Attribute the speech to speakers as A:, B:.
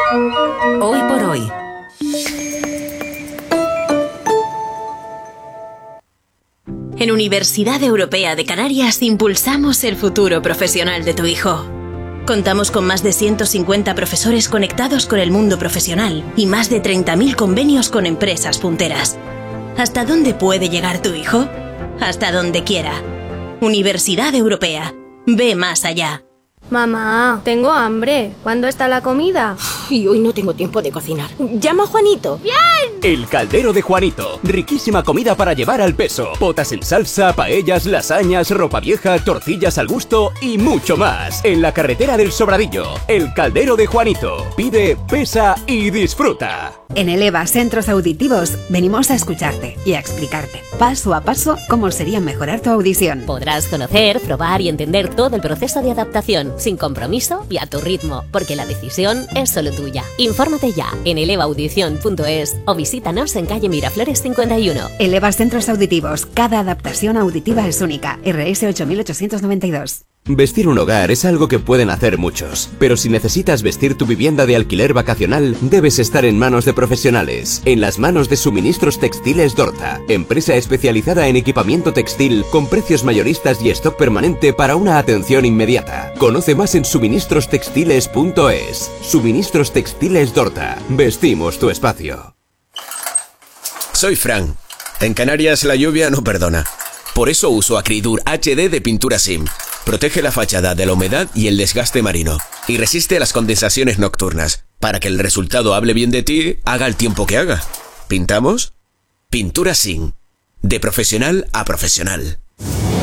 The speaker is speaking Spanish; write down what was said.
A: Hoy por hoy. En Universidad Europea de Canarias impulsamos el futuro profesional de tu hijo. Contamos con más de 150 profesores conectados con el mundo profesional y más de 30.000 convenios con empresas punteras. ¿Hasta dónde puede llegar tu hijo? Hasta donde quiera. Universidad Europea. Ve más allá.
B: Mamá, tengo hambre. ¿Cuándo está la comida?
C: Y hoy no tengo tiempo de cocinar. ¡Llama a Juanito!
B: ¡Bien!
D: El Caldero de Juanito. Riquísima comida para llevar al peso. Potas en salsa, paellas, lasañas, ropa vieja, tortillas al gusto y mucho más. En la carretera del Sobradillo. El Caldero de Juanito. Pide, pesa y disfruta.
E: En Eleva Centros Auditivos venimos a escucharte y a explicarte paso a paso cómo sería mejorar tu audición.
C: Podrás conocer, probar y entender todo el proceso de adaptación, sin compromiso y a tu ritmo, porque la decisión es solo tuya. Infórmate ya en elevaudición.es o visítanos en calle Miraflores 51.
E: Eleva Centros Auditivos. Cada adaptación auditiva es única. RS 8892.
D: Vestir un hogar es algo que pueden hacer muchos, pero si necesitas vestir tu vivienda de alquiler vacacional, debes estar en manos de profesionales. En las manos de Suministros Textiles Dorta, empresa especializada en equipamiento textil con precios mayoristas y stock permanente para una atención inmediata. Conoce más en suministrostextiles.es. Suministros Textiles Dorta. Vestimos tu espacio.
F: Soy Fran. En Canarias la lluvia no perdona. Por eso uso Acridur HD de Pintura Sim. Protege la fachada de la humedad y el desgaste marino. Y resiste las condensaciones nocturnas. Para que el resultado hable bien de ti, haga el tiempo que haga. ¿Pintamos? Pintura Sim. De profesional a profesional.